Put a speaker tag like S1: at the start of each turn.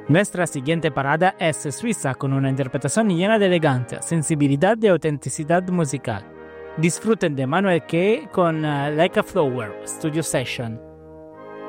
S1: Nuestra siguiente parada es Suiza con una interpretación llena de elegancia, sensibilidad y autenticidad musical. Disfruten de Manuel Kay con Like a Flower, Studio Session.